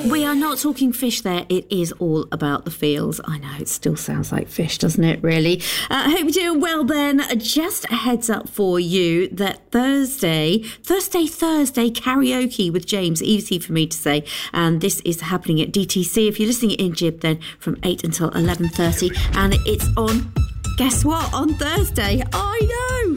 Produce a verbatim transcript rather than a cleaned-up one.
We are not talking fish there. It is all about the feels. I know, it still sounds like fish, doesn't it, really? Uh, I hope you're doing well, then. Just a heads up for you that Thursday, Thursday, Thursday, karaoke with James, easy for me to say. And this is happening at D T C. If you're listening in Jib, then from eight until eleven thirty. And it's on, guess what, on Thursday. I know.